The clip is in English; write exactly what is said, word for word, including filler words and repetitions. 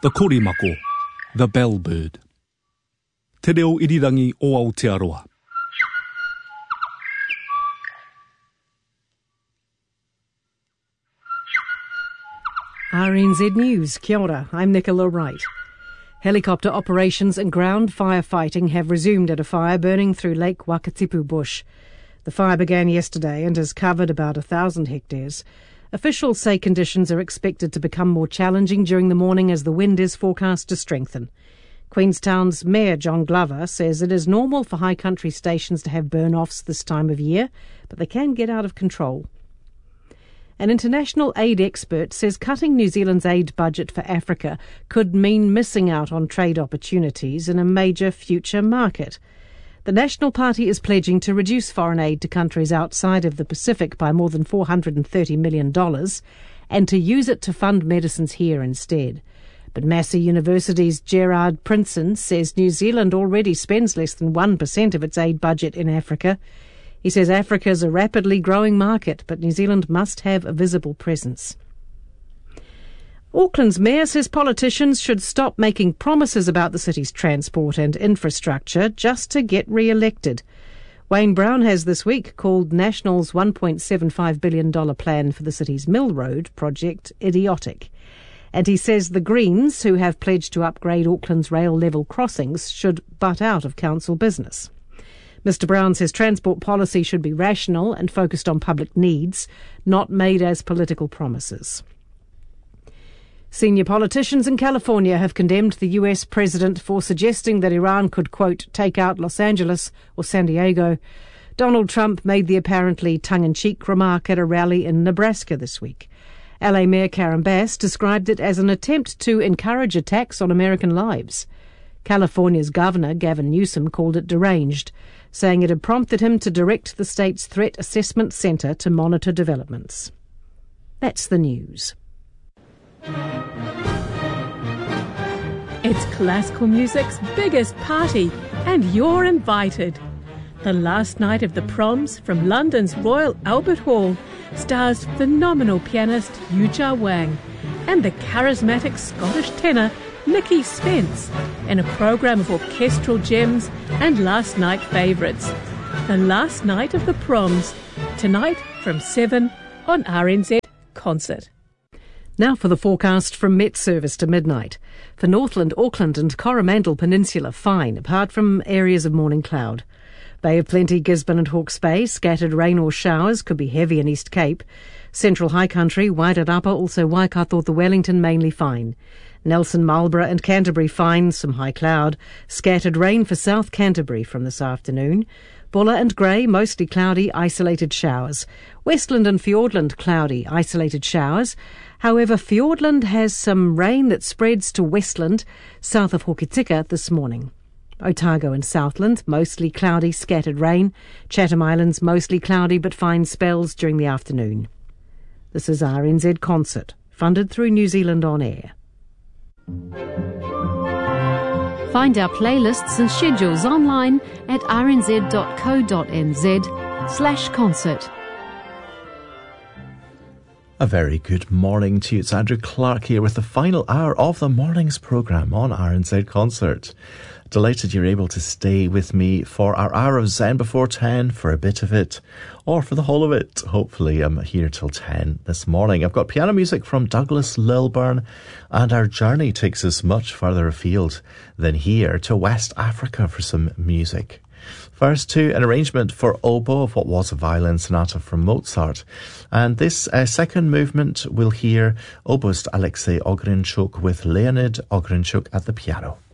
the korimako, the bellbird. Te reo irirangi o Aotearoa. R N Z News, kia ora, I'm Nicola Wright. Helicopter operations and ground firefighting have resumed at a fire burning through Lake Wakatipu bush. The fire began yesterday and has covered about a thousand hectares. Officials say conditions are expected to become more challenging during the morning as the wind is forecast to strengthen. Queenstown's Mayor John Glover says it is normal for high country stations to have burn-offs this time of year, but they can get out of control. An international aid expert says cutting New Zealand's aid budget for Africa could mean missing out on trade opportunities in a major future market. The National Party is pledging to reduce foreign aid to countries outside of the Pacific by more than four hundred thirty million dollars and to use it to fund medicines here instead. But Massey University's Gerard Princeton says New Zealand already spends less than one percent of its aid budget in Africa. He says Africa is a rapidly growing market, but New Zealand must have a visible presence. Auckland's mayor says politicians should stop making promises about the city's transport and infrastructure just to get re-elected. Wayne Brown has this week called National's one point seven five billion dollars plan for the city's Mill Road project idiotic. And he says the Greens, who have pledged to upgrade Auckland's rail level crossings, should butt out of council business. Mister Brown says transport policy should be rational and focused on public needs, not made as political promises. Senior politicians in California have condemned the U S president for suggesting that Iran could, quote, take out Los Angeles or San Diego. Donald Trump made the apparently tongue-in-cheek remark at a rally in Nebraska this week. L A Mayor Karen Bass described it as an attempt to encourage attacks on American lives. California's Governor, Gavin Newsom, called it deranged, saying it had prompted him to direct the state's Threat Assessment Centre to monitor developments. That's the news. It's classical music's biggest party, and you're invited. The last night of the Proms from London's Royal Albert Hall stars phenomenal pianist Yu-Jia Wang and the charismatic Scottish tenor Nicky Spence in a programme of orchestral gems and last night favourites. The last night of the Proms, tonight from seven on R N Z Concert. Now for the forecast from Met Service to midnight. For Northland, Auckland and Coromandel Peninsula, fine, apart from areas of morning cloud. Bay of Plenty, Gisborne and Hawke's Bay, scattered rain or showers, could be heavy in East Cape. Central High Country, Wairarapa, also Waikato, the Wellington, mainly fine. Nelson, Marlborough and Canterbury, fine, some high cloud. Scattered rain for South Canterbury from this afternoon. Buller and Grey, mostly cloudy, isolated showers. Westland and Fiordland, cloudy, isolated showers. However, Fiordland has some rain that spreads to Westland, south of Hokitika this morning. Otago and Southland, mostly cloudy, scattered rain. Chatham Islands, mostly cloudy but fine spells during the afternoon. This is R N Z Concert, funded through New Zealand On Air. Find our playlists and schedules online at rnz.co.nz slash concert. A very good morning to you. It's Andrew Clark here with the final hour of the morning's programme on R N Z Concert. Delighted you're able to stay with me for our hour of Zen before ten, for a bit of it, or for the whole of it. Hopefully I'm here till ten this morning. I've got piano music from Douglas Lilburn, and our journey takes us much further afield than here to West Africa for some music. First to an arrangement for oboe of what was a violin sonata from Mozart. And this uh, second movement we'll hear oboist Alexei Ogrinchuk with Leonid Ogrinchuk at the piano.